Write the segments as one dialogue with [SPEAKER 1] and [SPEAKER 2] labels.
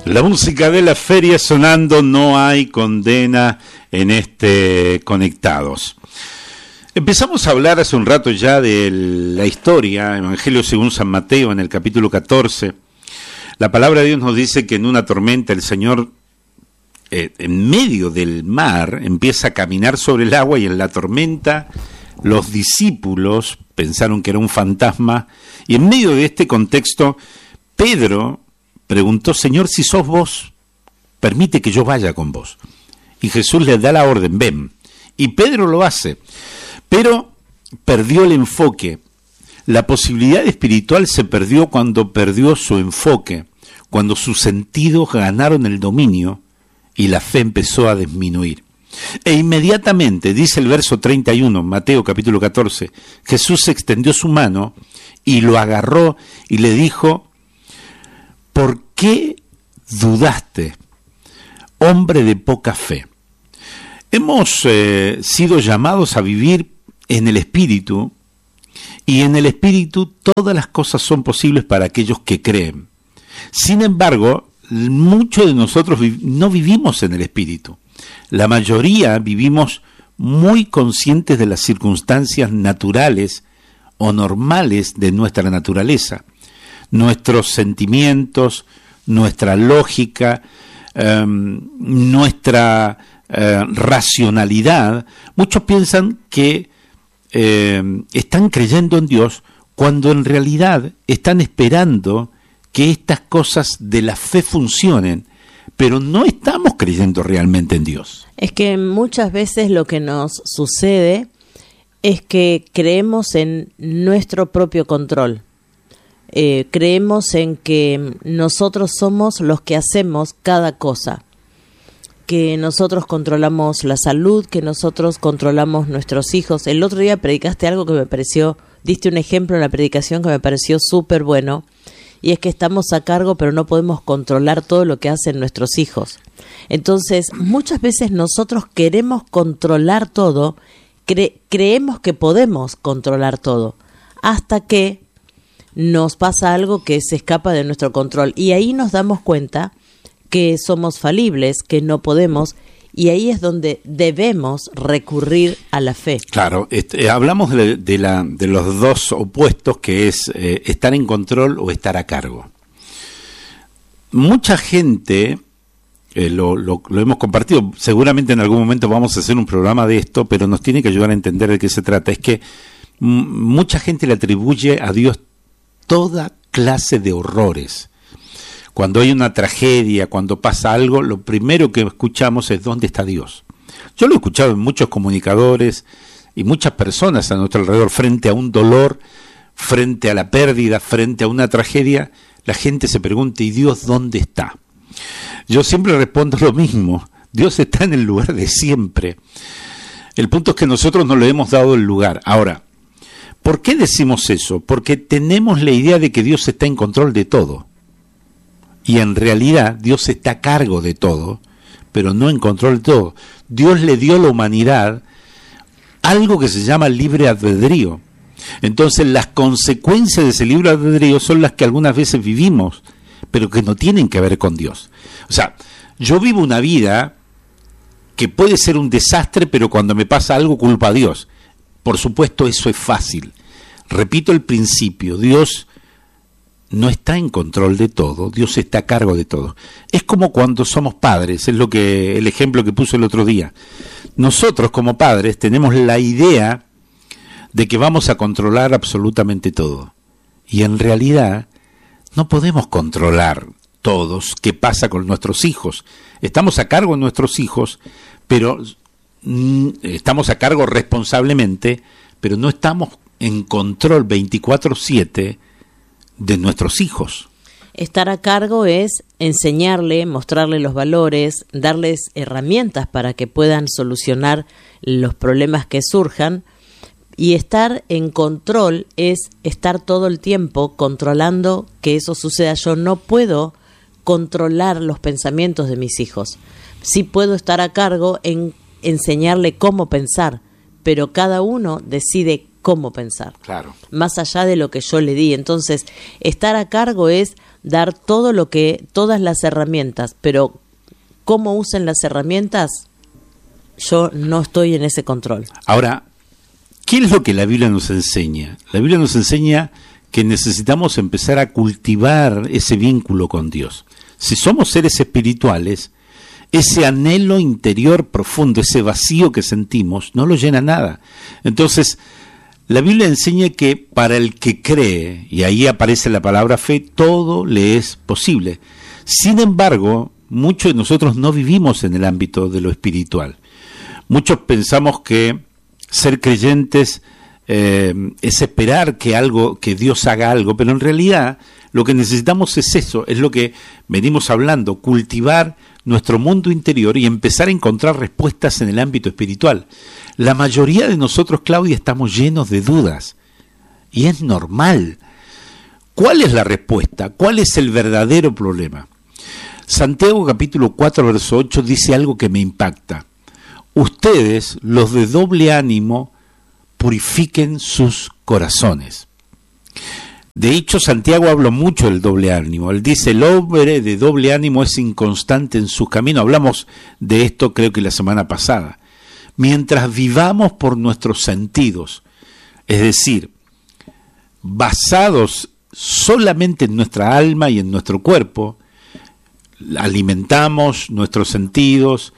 [SPEAKER 1] La música de la feria sonando, no hay condena en este Conectados. Empezamos a hablar hace un rato ya de la historia, Evangelio según San Mateo, en el capítulo 14. La palabra de Dios nos dice que en una tormenta el Señor, en medio del mar, empieza a caminar sobre el agua, y en la tormenta los discípulos pensaron que era un fantasma, y en medio de este contexto, Pedro preguntó: Señor, si sos vos, permite que yo vaya con vos. Y Jesús le da la orden: ven. Y Pedro lo hace, pero perdió el enfoque. La posibilidad espiritual se perdió cuando perdió su enfoque, cuando sus sentidos ganaron el dominio y la fe empezó a disminuir. E inmediatamente, dice el verso 31, Mateo capítulo 14, Jesús extendió su mano y lo agarró y le dijo: ¿por qué dudaste, hombre de poca fe? Hemos sido llamados a vivir en el Espíritu, y en el Espíritu todas las cosas son posibles para aquellos que creen. Sin embargo, muchos de nosotros no vivimos en el Espíritu. La mayoría vivimos muy conscientes de las circunstancias naturales o normales de nuestra naturaleza. Nuestros sentimientos, nuestra lógica, nuestra racionalidad. Muchos piensan que están creyendo en Dios, cuando en realidad están esperando que estas cosas de la fe funcionen, pero no estamos creyendo realmente en Dios.
[SPEAKER 2] Es que muchas veces lo que nos sucede es que creemos en nuestro propio control. Creemos en que nosotros somos los que hacemos cada cosa, que nosotros controlamos la salud, que nosotros controlamos nuestros hijos. El otro día predicaste algo que me pareció, diste un ejemplo en la predicación que me pareció súper bueno, y es que estamos a cargo, pero no podemos controlar todo lo que hacen nuestros hijos. Entonces, muchas veces nosotros queremos controlar todo, creemos que podemos controlar todo, hasta que nos pasa algo que se escapa de nuestro control, y ahí nos damos cuenta que somos falibles, que no podemos, y ahí es donde debemos recurrir a la fe.
[SPEAKER 1] Claro, hablamos de los dos opuestos, que es estar en control o estar a cargo. Mucha gente, lo hemos compartido, seguramente en algún momento vamos a hacer un programa de esto, pero nos tiene que ayudar a entender de qué se trata. Es que mucha gente le atribuye a Dios toda clase de horrores. Cuando hay una tragedia, cuando pasa algo, lo primero que escuchamos es: ¿dónde está Dios? Yo lo he escuchado en muchos comunicadores y muchas personas a nuestro alrededor. Frente a un dolor, frente a la pérdida, frente a una tragedia, la gente se pregunta: ¿y Dios dónde está? Yo siempre respondo lo mismo: Dios está en el lugar de siempre. El punto es que nosotros no le hemos dado el lugar. Ahora, ¿por qué decimos eso? Porque tenemos la idea de que Dios está en control de todo. Y en realidad Dios está a cargo de todo, pero no en control de todo. Dios le dio a la humanidad algo que se llama libre albedrío. Entonces las consecuencias de ese libre albedrío son las que algunas veces vivimos, pero que no tienen que ver con Dios. O sea, yo vivo una vida que puede ser un desastre, pero cuando me pasa algo, culpa a Dios. Por supuesto, eso es fácil. Repito el principio: Dios no está en control de todo, Dios está a cargo de todo. Es como cuando somos padres, es el ejemplo que puse el otro día. Nosotros como padres tenemos la idea de que vamos a controlar absolutamente todo. Y en realidad no podemos controlar todos qué pasa con nuestros hijos. Estamos a cargo de nuestros hijos, pero estamos a cargo responsablemente, pero no estamos en control 24/7 de nuestros hijos.
[SPEAKER 2] Estar a cargo es enseñarle, mostrarle los valores, darles herramientas para que puedan solucionar los problemas que surjan, y estar en control es estar todo el tiempo controlando que eso suceda. Yo no puedo controlar los pensamientos de mis hijos. Sí puedo estar a cargo en enseñarle cómo pensar, pero cada uno decide cómo pensar,
[SPEAKER 1] claro,
[SPEAKER 2] más allá de lo que yo le di. Entonces, estar a cargo es dar todas las herramientas, pero cómo usen las herramientas, yo no estoy en ese control.
[SPEAKER 1] Ahora, ¿qué es lo que la Biblia nos enseña? La Biblia nos enseña que necesitamos empezar a cultivar ese vínculo con Dios. Si somos seres espirituales, ese anhelo interior profundo, ese vacío que sentimos, no lo llena nada. Entonces, la Biblia enseña que para el que cree, y ahí aparece la palabra fe, todo le es posible. Sin embargo, muchos de nosotros no vivimos en el ámbito de lo espiritual. Muchos pensamos que ser creyentes es esperar que Dios haga algo, pero en realidad lo que necesitamos es eso, es lo que venimos hablando, cultivar nuestro mundo interior y empezar a encontrar respuestas en el ámbito espiritual. La mayoría de nosotros, Claudia, estamos llenos de dudas, y es normal. ¿Cuál es la respuesta? ¿Cuál es el verdadero problema? Santiago capítulo 4, verso 8 dice algo que me impacta. Ustedes, los de doble ánimo, purifiquen sus corazones. De hecho, Santiago habla mucho del doble ánimo. Él dice, el hombre de doble ánimo es inconstante en sus caminos. Hablamos de esto creo que la semana pasada. Mientras vivamos por nuestros sentidos, es decir, basados solamente en nuestra alma y en nuestro cuerpo, alimentamos nuestros sentidos,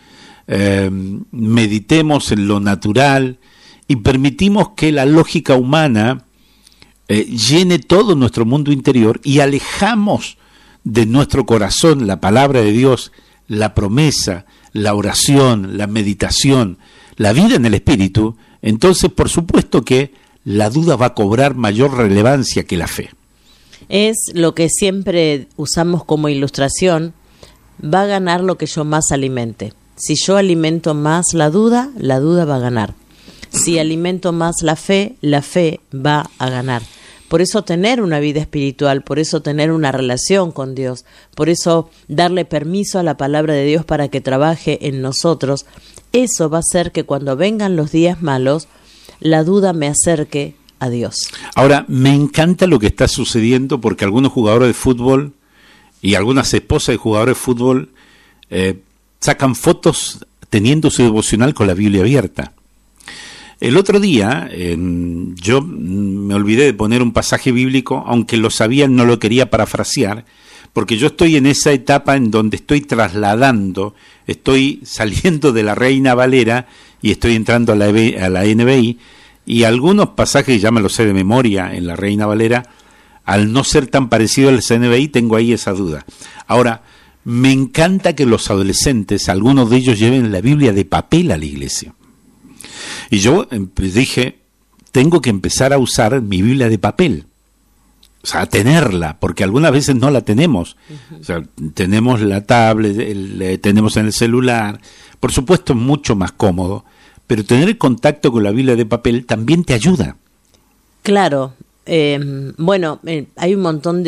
[SPEAKER 1] meditemos en lo natural y permitimos que la lógica humana llene todo nuestro mundo interior y alejamos de nuestro corazón la palabra de Dios, la promesa, la oración, la meditación, la vida en el Espíritu, entonces por supuesto que la duda va a cobrar mayor relevancia que la fe.
[SPEAKER 2] Es lo que siempre usamos como ilustración, va a ganar lo que yo más alimente. Si yo alimento más la duda va a ganar. Si alimento más la fe va a ganar. Por eso tener una vida espiritual, por eso tener una relación con Dios, por eso darle permiso a la palabra de Dios para que trabaje en nosotros, eso va a hacer que cuando vengan los días malos, la duda me acerque a Dios.
[SPEAKER 1] Ahora, me encanta lo que está sucediendo porque algunos jugadores de fútbol y algunas esposas de jugadores de fútbol sacan fotos teniendo su devocional con la Biblia abierta. El otro día yo me olvidé de poner un pasaje bíblico, aunque lo sabía, no lo quería parafrasear, porque yo estoy en esa etapa en donde estoy saliendo de la Reina Valera y estoy entrando a la NBI, y algunos pasajes ya me los sé de memoria en la Reina Valera, al no ser tan parecido al NBI, tengo ahí esa duda. Ahora, me encanta que los adolescentes, algunos de ellos lleven la Biblia de papel a la iglesia. Y yo dije, tengo que empezar a usar mi Biblia de papel, o sea, a tenerla, porque algunas veces no la tenemos. O sea, tenemos la tablet, tenemos en el celular, por supuesto es mucho más cómodo, pero tener contacto con la Biblia de papel también te ayuda.
[SPEAKER 2] Claro, hay un montón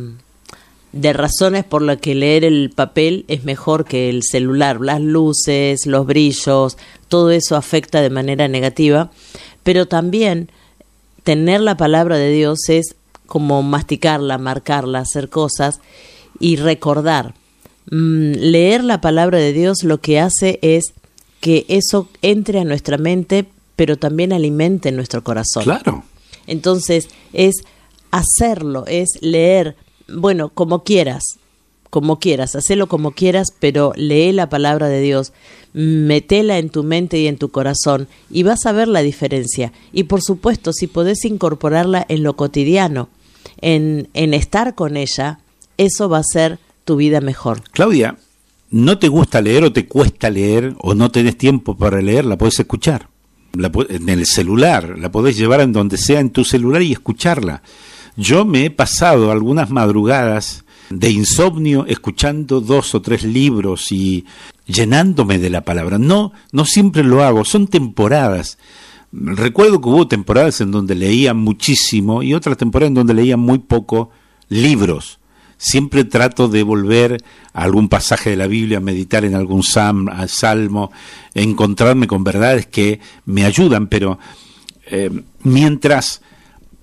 [SPEAKER 2] de razones por las que leer el papel es mejor que el celular. Las luces, los brillos, todo eso afecta de manera negativa, pero también tener la palabra de Dios es como masticarla, marcarla, hacer cosas y recordar. Leer la palabra de Dios lo que hace es que eso entre a nuestra mente, pero también alimente nuestro corazón.
[SPEAKER 1] Claro.
[SPEAKER 2] Entonces es hacerlo, es leer, como quieras, hacelo como quieras, pero lee la palabra de Dios, metela en tu mente y en tu corazón y vas a ver la diferencia. Y por supuesto, si podés incorporarla en lo cotidiano, en estar con ella, eso va a ser tu vida mejor.
[SPEAKER 1] Claudia, ¿no te gusta leer o te cuesta leer o no tenés tiempo para leer? La podés escuchar en el celular, la podés llevar en donde sea en tu celular y escucharla. Yo me he pasado algunas madrugadas de insomnio escuchando 2 o 3 libros y llenándome de la palabra. No siempre lo hago, son temporadas. Recuerdo que hubo temporadas en donde leía muchísimo y otras temporadas en donde leía muy poco libros. Siempre trato de volver a algún pasaje de la Biblia, meditar en algún salmo, encontrarme con verdades que me ayudan, pero mientras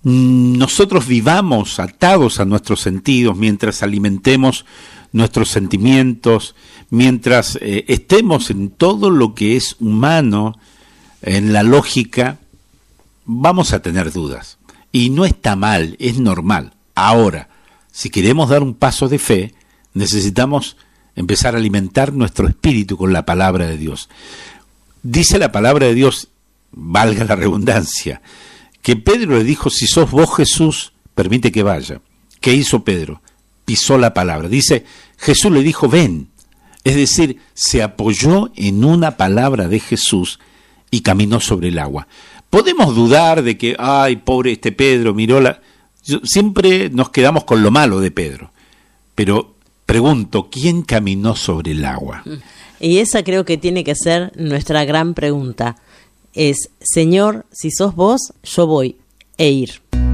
[SPEAKER 1] nosotros vivamos atados a nuestros sentidos, mientras alimentemos nuestros sentimientos, mientras estemos en todo lo que es humano, en la lógica, vamos a tener dudas. Y no está mal, es normal. Ahora, si queremos dar un paso de fe, necesitamos empezar a alimentar nuestro espíritu con la palabra de Dios. Dice la palabra de Dios, valga la redundancia, que Pedro le dijo: si sos vos, Jesús, permite que vaya. ¿Qué hizo Pedro? Pisó la palabra. Dice, Jesús le dijo, ven. Es decir, se apoyó en una palabra de Jesús y caminó sobre el agua. Podemos dudar de que, ay, pobre Pedro, siempre nos quedamos con lo malo de Pedro. Pero pregunto, ¿quién caminó sobre el agua?
[SPEAKER 2] Y esa creo que tiene que ser nuestra gran pregunta. Es, Señor, si sos vos, yo voy e ir.